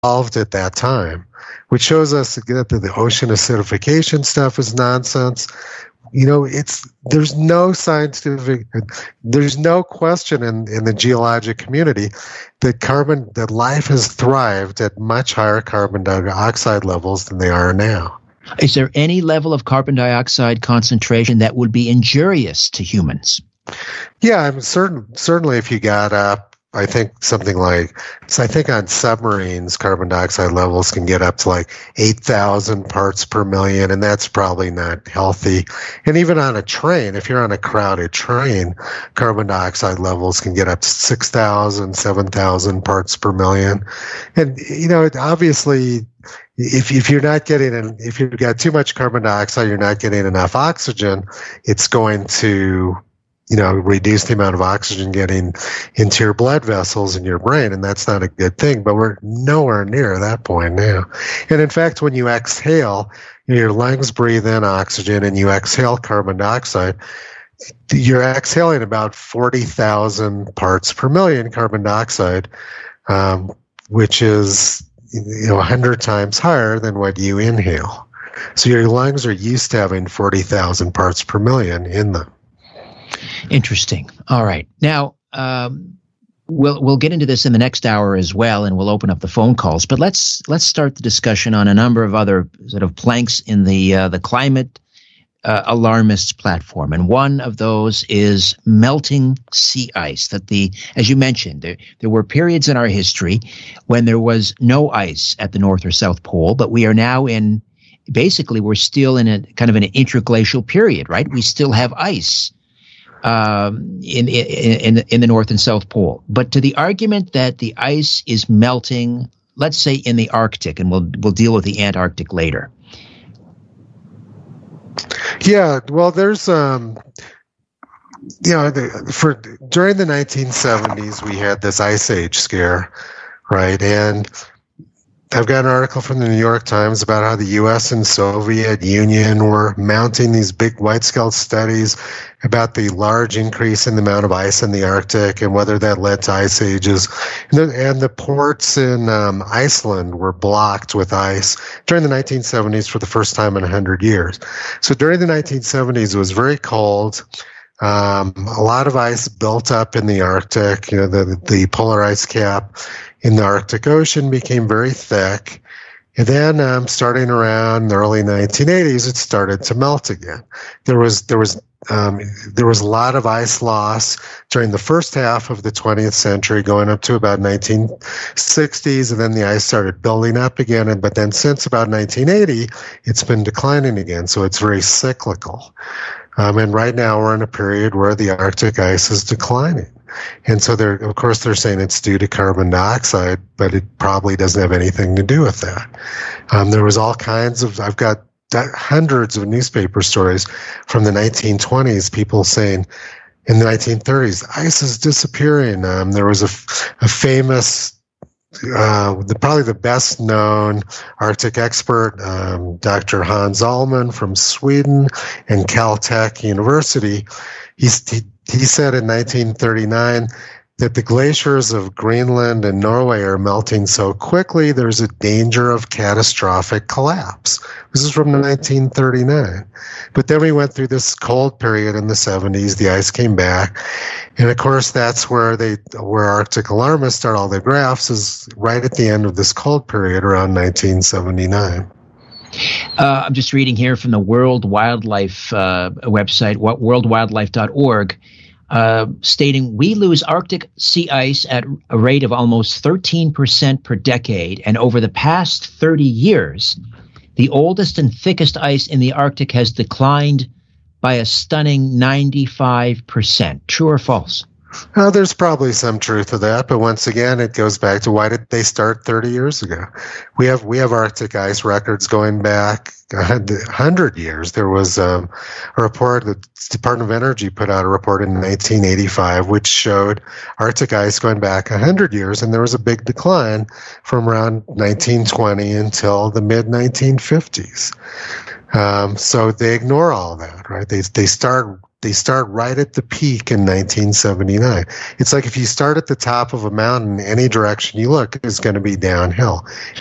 evolved at that time, which shows us that the ocean acidification stuff is nonsense. There's no question in the geologic community that life has thrived at much higher carbon dioxide levels than they are now. Is there any level of carbon dioxide concentration that would be injurious to humans? Yeah, certainly if you got up, I think on submarines, carbon dioxide levels can get up to like 8,000 parts per million, and that's probably not healthy. And even on a train, if you're on a crowded train, carbon dioxide levels can get up to 6,000, 7,000 parts per million. And, obviously, if you've got too much carbon dioxide, you're not getting enough oxygen, it's going to reduce the amount of oxygen getting into your blood vessels in your brain, and that's not a good thing. But we're nowhere near that point now. And in fact, when you exhale, your lungs breathe in oxygen and you exhale carbon dioxide, you're exhaling about 40,000 parts per million carbon dioxide, which is 100 times higher than what you inhale. So your lungs are used to having 40,000 parts per million in them. Interesting. All right. Now, we'll get into this in the next hour as well, and we'll open up the phone calls. But let's start the discussion on a number of other sort of planks in the climate alarmists platform, and one of those is melting sea ice. That as you mentioned, there were periods in our history when there was no ice at the North or South Pole, but we are now we're still in a kind of an interglacial period, right? We still have ice in the North and South Pole. But to the argument that the ice is melting, let's say in the Arctic, and we'll deal with the Antarctic later. Yeah, well, there's during the 1970s we had this ice age scare, right? And I've got an article from the New York Times about how the U.S. and Soviet Union were mounting these big wide-scale studies about the large increase in the amount of ice in the Arctic and whether that led to ice ages. And the ports in Iceland were blocked with ice during the 1970s for the first time in 100 years. So during the 1970s, it was very cold. A lot of ice built up in the Arctic. The polar ice cap in the Arctic Ocean became very thick. And then starting around the early 1980s, it started to melt again. There was a lot of ice loss during the first half of the 20th century, going up to about 1960s, and then the ice started building up again. But then since about 1980, it's been declining again. So it's very cyclical. And right now we're in a period where the Arctic ice is declining. And so they're saying it's due to carbon dioxide, but it probably doesn't have anything to do with that. There was all kinds of, I've got hundreds of newspaper stories from the 1920s, people saying in the 1930s, ice is disappearing. There was a famous, probably the best known Arctic expert, Dr. Hans Ullmann from Sweden and Caltech University. He said in 1939 that the glaciers of Greenland and Norway are melting so quickly there's a danger of catastrophic collapse. This is from 1939. But then we went through this cold period in the 70s. The ice came back. And of course, that's where Arctic alarmists start all their graphs, is right at the end of this cold period around 1979. I'm just reading here from the World Wildlife website, worldwildlife.org, stating, we lose Arctic sea ice at a rate of almost 13% per decade, and over the past 30 years, the oldest and thickest ice in the Arctic has declined by a stunning 95%. True or false? There's probably some truth to that, but once again, it goes back to why did they start 30 years ago? We have Arctic ice records going back 100 years. There was a report, the Department of Energy put out a report in 1985, which showed Arctic ice going back 100 years, and there was a big decline from around 1920 until the mid-1950s. So they ignore all that, right? They start They start right at the peak in 1979. It's like if you start at the top of a mountain, any direction you look is going to be downhill.